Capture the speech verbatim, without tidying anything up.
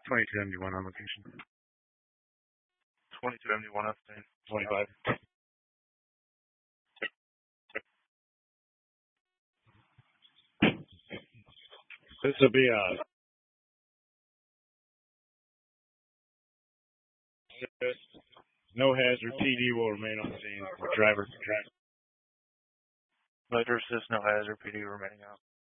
twenty-two M D one on location. twenty-two M D one up there. twenty-five. This will be a no hazard. P D will remain on scene. The driver can drive. Later assist, no hazard. P D remaining out.